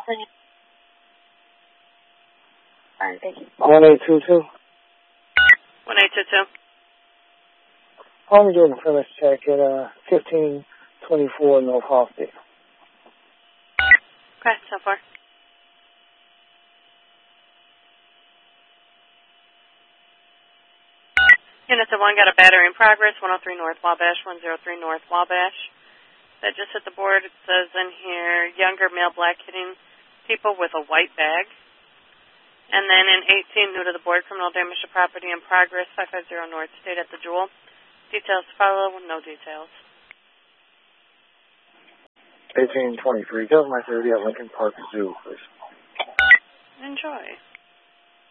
All right, thank you. 1822. 1822. I'll be doing a premise check at 1524 North Hallsted. Okay, so far. Unit 1 got a battery in progress, 103 North Wabash, 103 North Wabash. That just hit the board. It says in here, younger male black hitting people with a white bag. And then in 18, new to the board, criminal damage to property in progress, 550 North State at the Jewel. Details to follow, no details. 1823, Delta 30 at Lincoln Park Zoo, please. Enjoy.